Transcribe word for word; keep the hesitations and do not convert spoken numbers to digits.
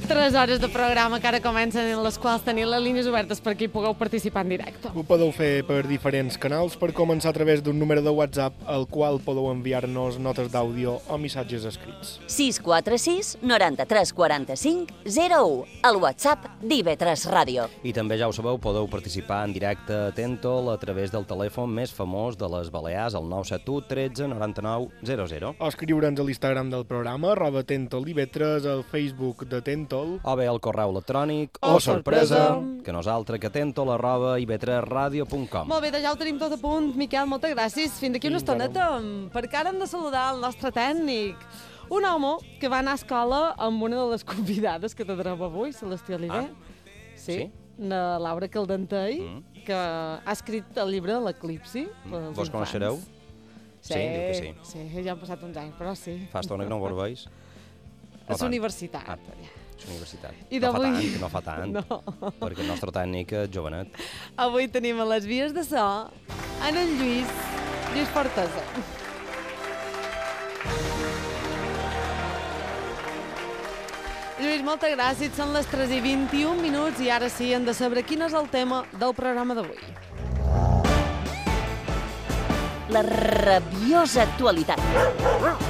tres hores de programa que ara comencen, en les quals teniu les línies obertes per aquí pugueu participar en directe. Ho podeu fer per diferents canals, per començar a través d'un número de WhatsApp al qual podeu enviar-nos notes d'àudio o missatges escrits. sis quatre sis noranta-tres quaranta-cinc zero u, el WhatsApp d'I V tres Ràdio. I també, ja ho sabeu, podeu participar en directe a Tentol a través del telèfon més famós de les Balears, el nou set u tretze noranta-nou zero zero. O escriure'ns a l'Instagram del programa, arroba Tentol I V tres, al Facebook de Tentol, O bé al correu electrònic, o sorpresa, que nosaltres que tentol arroba i v tres radio punt com. Molt bé, ja ho tenim tot a punt. Miquel, moltes gràcies. Fins d'aquí una estoneta, perquè ara hem de saludar el nostre tècnic. Un home que va anar a escola amb una de les convidades que tindrem avui, Celestí Oliver. Ah. Sí, Sí? la Laura Caldentei, Mm. que ha escrit el llibre L'Eclipsi. pels Vos infants. coneixereu? Sí, Sí, diu que sí. Sí, ja han passat uns anys, però sí. Fa estona que no vos veus? És universitat. Ah. És universitat. I no fa d'avui- tant, no fa tant. No. Perquè el nostre tècnic és jovenet. Avui tenim a les vies de so en el Lluís, Lluís Fortesa. Lluís, moltes gràcies. Són les tres i vint-i-un minuts i ara sí hem de saber quin és el tema del programa d'avui. La rabiosa actualitat.